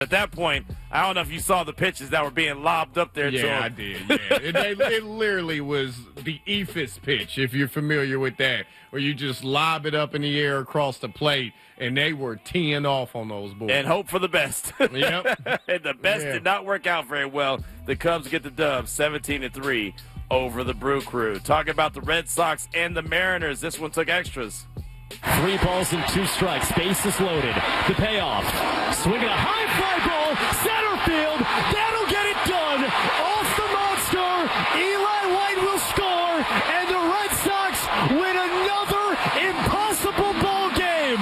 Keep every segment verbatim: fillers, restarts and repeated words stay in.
At that point, I don't know if you saw the pitches that were being lobbed up there yeah, to him. I did, yeah. it, it, it literally was the Ephus pitch, if you're familiar with that, where you just lob it up in the air across the plate, and they were teeing off on those boards. And hope for the best. Yep. And the best yeah. did not work out very well. The Cubs get the dub, seventeen to three over the Brew Crew. Talking about the Red Sox and the Mariners, this one took extras. Three balls and two strikes. Bases loaded. The payoff. Swinging a high fly ball. Center field. That'll get it done. Off the monster. Eli White will score. And the Red Sox win another impossible ball game.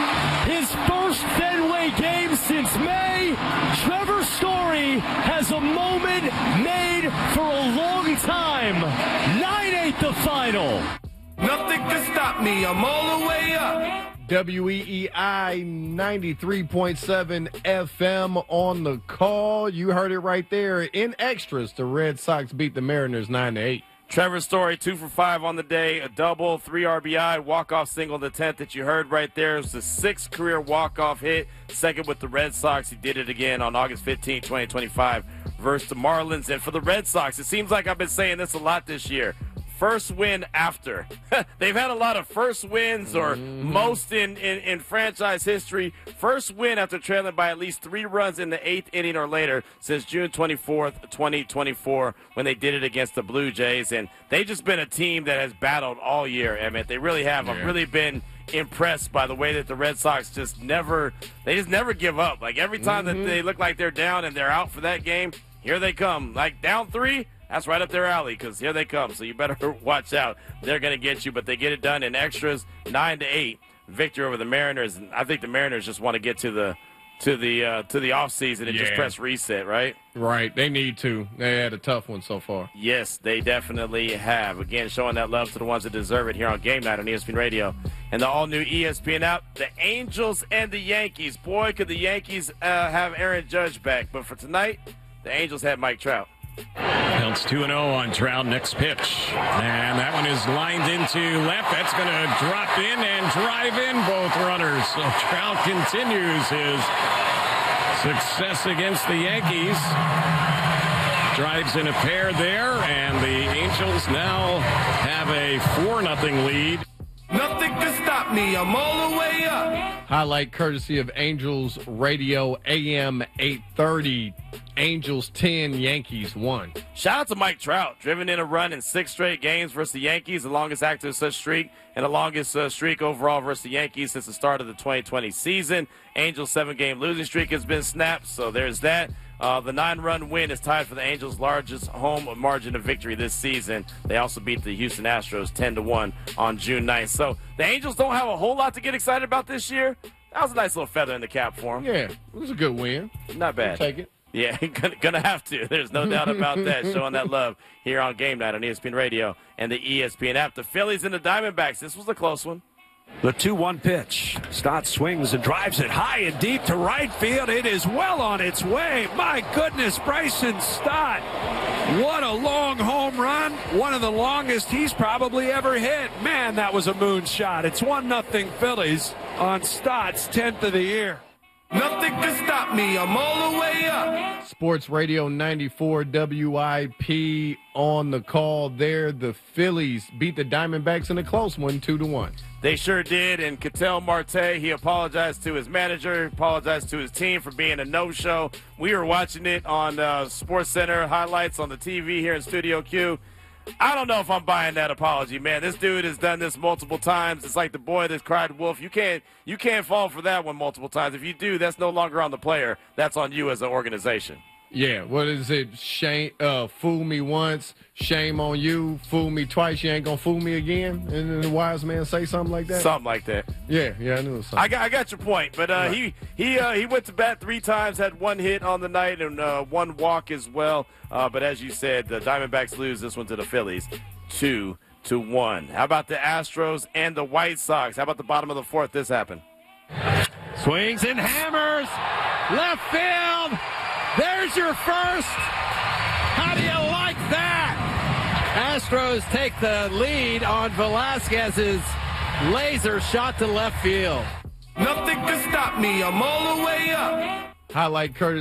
His first Fenway game since May. Trevor Story has a moment made for a long time. nine eight the final. Nothing can stop me. I'm all the way up. W E E I ninety-three point seven F M on the call. You heard it right there. In extras, the Red Sox beat the Mariners nine to eight. Trevor Story, two for five on the day, a double, three R B I, walk-off single in the tenth that you heard right there. It was the sixth career walk-off hit, second with the Red Sox. He did it again on August fifteenth, twenty twenty-five versus the Marlins. And for the Red Sox, it seems like I've been saying this a lot this year. First win after. They've had a lot of first wins, or mm-hmm. most in, in, in franchise history. First win after trailing by at least three runs in the eighth inning or later since June twenty-fourth, twenty twenty-four, when they did it against the Blue Jays. And they've just been a team that has battled all year, Emmett. They really have. Yeah. I've really been impressed by the way that the Red Sox just never, they just never give up. Like every time mm-hmm. that they look like they're down and they're out for that game, here they come. Like down three, that's right up their alley, because here they come. So you better watch out. They're going to get you, but they get it done in extras, nine to eight. Victory over the Mariners. And I think the Mariners just want to get to the to the uh, to the offseason and yeah. just press reset, right? Right. They need to. They had a tough one so far. Yes, they definitely have. Again, showing that love to the ones that deserve it here on Game Night on E S P N Radio and the all-new E S P N app. The Angels and the Yankees. Boy, could the Yankees uh, have Aaron Judge back. But for tonight, the Angels had Mike Trout. Counts two and oh on Trout. Next pitch. And that one is lined into left. That's going to drop in and drive in both runners. So Trout continues his success against the Yankees. Drives in a pair there, and the Angels now have a four nothing lead. Nothing can stop me. I'm all the way up. Highlight courtesy of Angels Radio, A M eight thirty. Angels ten, Yankees one. Shout out to Mike Trout, driven in a run in six straight games versus the Yankees, the longest active such streak, and the longest uh, streak overall versus the Yankees since the start of the twenty twenty season. Angels' seven-game losing streak has been snapped, so there's that. Uh, the nine-run win is tied for the Angels' largest home margin of victory this season. They also beat the Houston Astros ten to one on June ninth. So the Angels don't have a whole lot to get excited about this year. That was a nice little feather in the cap for them. Yeah, it was a good win. Not bad. We'll take it. Yeah, gonna, gonna have to. There's no doubt about that. Showing that love here on Game Night on E S P N Radio and the E S P N app. The Phillies and the Diamondbacks. This was a close one. The two one pitch. Stott swings and drives it high and deep to right field. It is well on its way. My goodness, Bryson Stott. What a long home run. One of the longest he's probably ever hit. Man, that was a moonshot. It's one nothing Phillies on Stott's tenth of the year. Nothing can stop me. I'm all the way up. Sports Radio ninety-four W I P on the call there. The Phillies beat the Diamondbacks in a close one, two to one. They sure did. And Ketel Marte, he apologized to his manager, apologized to his team for being a no-show. We were watching it on uh, Sports Center highlights on the T V here in Studio Q. I don't know if I'm buying that apology, man. This dude has done this multiple times. It's like the boy that cried wolf. You can't you can't fall for that one multiple times. If you do, that's no longer on the player. That's on you as an organization. Yeah, what is it? Shame, uh, fool me once, shame on you. Fool me twice, you ain't gonna fool me again. And then the wise man say something like that. Something like that. Yeah, yeah, I knew it was something. I got, I got your point, but uh, right. he he uh, he went to bat three times, had one hit on the night and uh, one walk as well. Uh, but as you said, the Diamondbacks lose this one to the Phillies, two to one. How about the Astros and the White Sox? How about the bottom of the fourth? This happened. Swings and hammers, left field. There's your first. How do you like that? Astros take the lead on Velasquez's laser shot to left field. Nothing can stop me. I'm all the way up. Highlight Curtis